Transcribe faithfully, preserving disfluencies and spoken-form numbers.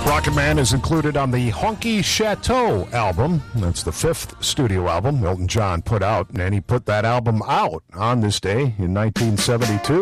Rocket Man is included on the Honky Chateau album. That's the fifth studio album Elton John put out, and he put that album out on this day in nineteen seventy-two.